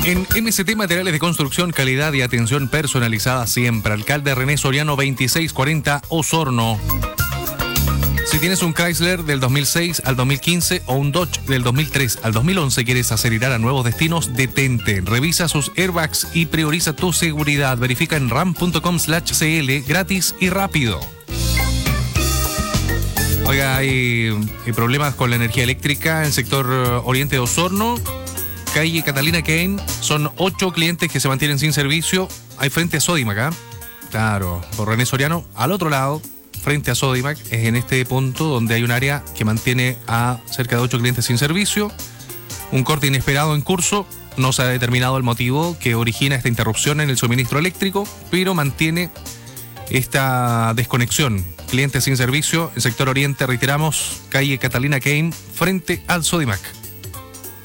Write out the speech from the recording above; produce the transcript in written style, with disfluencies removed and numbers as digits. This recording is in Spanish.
En MST Materiales de Construcción, calidad y atención personalizada siempre. Alcalde René Soriano 2640 Osorno. Si tienes un Chrysler del 2006 al 2015 o un Dodge del 2003 al 2011 y quieres acelerar a nuevos destinos, detente. Revisa sus airbags y prioriza tu seguridad. Verifica en ram.com/cl, gratis y rápido. Oiga, hay problemas con la energía eléctrica en el sector oriente de Osorno. Calle Catalina Kane, son 8 clientes que se mantienen sin servicio. Hay frente a Sodimac, ¿eh? Claro, por René Soriano. Al otro lado, frente a Sodimac, es en este punto donde hay un área que mantiene a cerca de 8 clientes sin servicio. Un corte inesperado en curso. No se ha determinado el motivo que origina esta interrupción en el suministro eléctrico, pero mantiene esta desconexión. Clientes sin servicio, en sector oriente, reiteramos, calle Catalina Kane, frente al Sodimac.